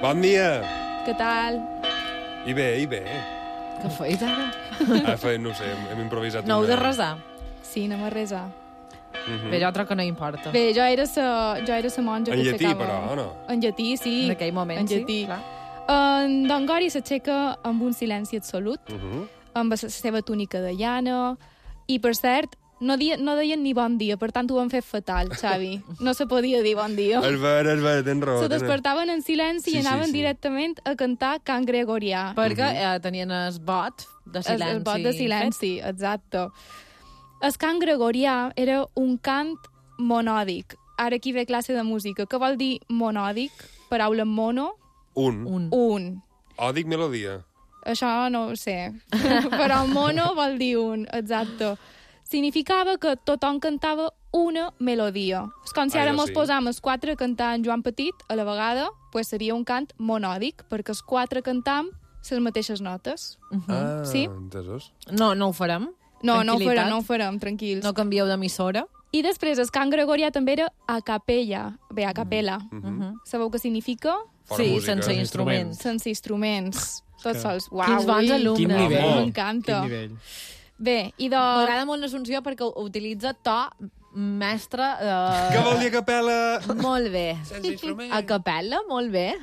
Bon dia! Què tal? I bé. Què feis ara? No ho sé, hem improvisat No heu de resar. Sí, anem a resar. Bé, jo troc que no importa. Bé, jo era sa monja En que llatí, s'aixecava... però, o no? En llatí, sí. En aquell moment, en llatí. sí, clar. En Don Gori s'aixeca amb un silenci absolut, amb la seva túnica de llana, i, per cert, no deien ni bon dia, per tant ho han fet fatal, Xavi. No se podia dir bon dia. És ver, tens raó. Se despertaven en silenci i anaven directament a cantar cant gregorià. Perquè tenien el bot de silenci. El bot de silenci, exacte. El cant gregorià era un cant monòdic. Ara aquí ve classe de música. Què vol dir monòdic? Paraula mono? Un. O dic melodia. Això no ho sé. Però mono vol dir un, exacte. Significava que tothom cantava una melodia. És com si ara mos posam els quatre a cantar en Joan Petit a la vegada, pues seria un cant monòdic, perquè els quatre cantam les mateixes notes. Sí? Entesos. No ho farem. No ho farem, tranquils. No canvieu d'emissora. I després el cant gregorià també era a capella. Bé, a capella. Sabeu què significa? Sí, sense instruments. Sense instruments. Tots sols. Uau, quins bons alumnes. Quin nivell. M'encanta. Quin nivell. Bé, i M'agrada molt l'Assumpció perquè utilitza to mestre... Què vol dir a capella? Molt bé. Sense instruments. A capella, molt bé.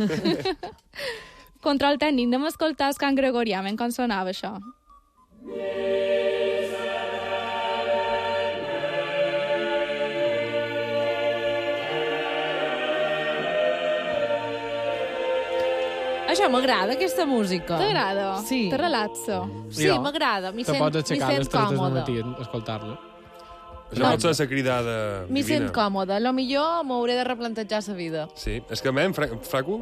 Control tècnic, anem a escoltar el cant gregorià, com sonava això. Això m'agrada, aquesta música. T'agrada? Sí. Te relaxa? Sí, m'agrada. M'hi Te sent pots aixecar a les 3 del còmoda. matí a escoltar-lo. Això pot ser la cridada M'hi divina. sent còmoda. A lo millor m'hauré de replantejar la vida. Sí, és que, fraco,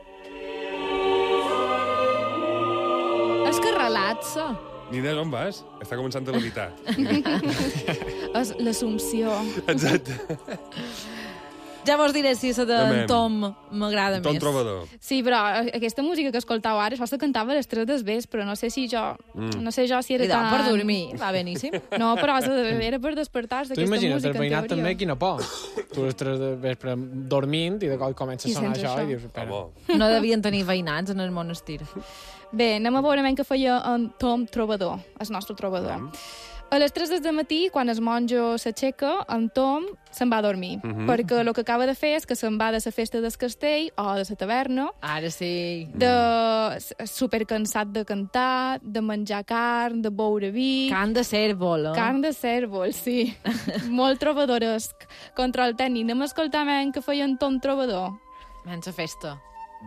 És que relaxa. Nina, on vas? Està començant a levitar. És l'Assumpció. Exacte. Ja vos diré si la d'en Tom m'agrada Tom més. Trobador. Sí, però aquesta música que escoltau ara, això se cantava a les 3 del vespre, no sé si jo... No sé jo si era Idò, tan... per dormir, va beníssim. No, però era per despertar-se Tu d'aquesta imagina't música, el en veïnat teoria. també, quina por. Tu a les 3 de vespre dormint i de cop comença a I sonar sense això això. i dius, espera. Home, No devien tenir veïnats en el monestir. Bé, anem a veure què feia en Tom Trobador, el nostre trobador. A les 3 del matí, quan el monjo s'aixeca, en Tom se'n va a dormir, perquè el que acaba de fer és que se'n va de la festa del castell o de la taverna, Ara sí. supercansat de cantar, de menjar carn, de beure vi... Can de cèrvol, eh? Carn de cèrvol, sí. Molt trobadoresc. Control tècnic. Anem a escoltar què feia en Tom Trobador. Menys a festa.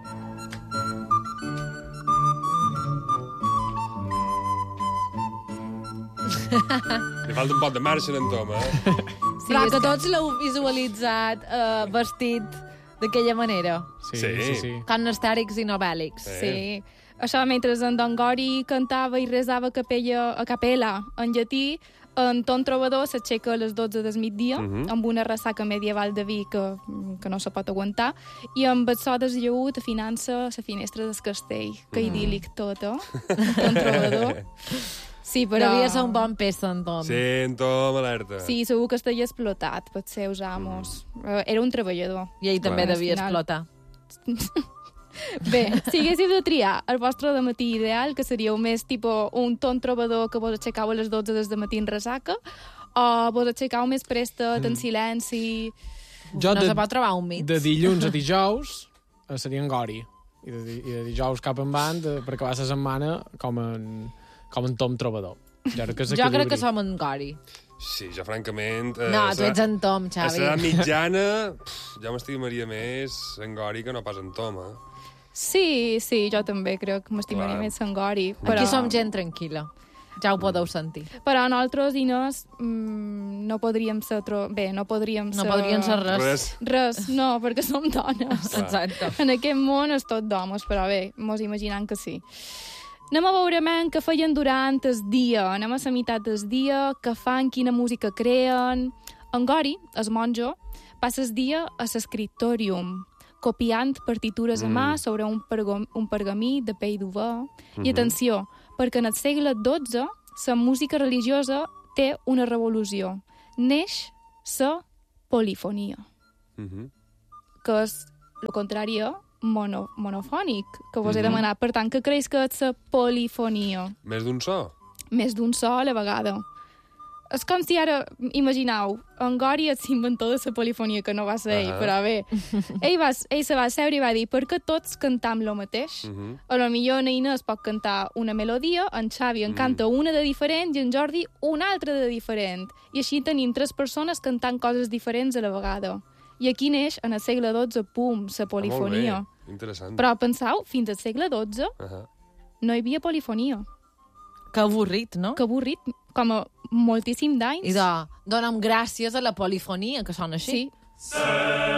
li falta un pot de marxa en Tom, eh? Sí, Però és que tots l'heu visualitzat vestit d'aquella manera. Sí. Com Astèrix i Nobèlix. Sí. Això, mentre en Don Gori cantava i resava a capella en llatí, en Tom Trobador s'aixeca a les 12 del migdia amb una ressaca medieval de vi que no se pot aguantar i amb el so deslleut afinant-se a la finestra del castell. Que idíl·lic tot, eh? Tom Trobador. Sí, però... Devia ser un bon peça, en Tom. Sí, en Tom, alerta. Sí, segur que estaria explotat pels seus amos. Era un treballador. I ell també Clar. devia Al final. explotar. Bé, si haguéssiu de triar el vostre dematí ideal, que seríeu més tipus un Tom Trobador que vos aixecau a les 12 del matí en ressaca, o vos aixecau més prestat, en silenci... Jo No se pot trobar un mig. De dilluns a dijous seria en Gori. I de dijous cap en band per acabar la setmana com en Tom Trobador. Jo crec que som en Gori. Sí, jo francament... No, tu ets en Tom, A Xavi. l'edat mitjana, ja m'estimaria més en Gori que no pas en Tom, eh? Sí, jo també crec que m'estimaria Clar. més en Gori. Aquí som gent tranquil·la. Ja ho podeu sentir. Però nosaltres, Inés, no podríem ser... no podríem ser... No podrien ser res. Res, no, perquè som dones. Exacte. En aquest món és tot d'homes, però bé, mos imaginant que sí. Anem a veure què feien durant el dia. Anem a la meitat del dia, què fan, quina música creen. En Gori, el monjo, passa el dia a l'escriptorium, copiant partitures a mà sobre un pergamí de pell d'uva. I atenció, perquè en el segle XII la música religiosa té una revolució. Neix la polifonia, que és el contrari a monofònic, que vos he demanat. Per tant, què creus que és la polifonia? Més d'un so? Més d'un so a la vegada. És com si ara, imagineu, en Gori és l'inventor de la polifonia, que no va ser ell, però bé. Ell se va seure i va dir, per què tots cantam lo mateix? A lo millor en Inés pot cantar una melodia, en Xavi en canta una de diferent i en Jordi una altra de diferent. I així tenim 3 persones cantant coses diferents a la vegada. I aquí neix, en el segle XII, pum, la polifonia. Molt bé, interessant. Però penseu, fins al segle XII no hi havia polifonia. Que avorrit, no? Que avorrit, com a moltíssim d'anys. I dona'm gràcies a la polifonia, que sona així. Sí.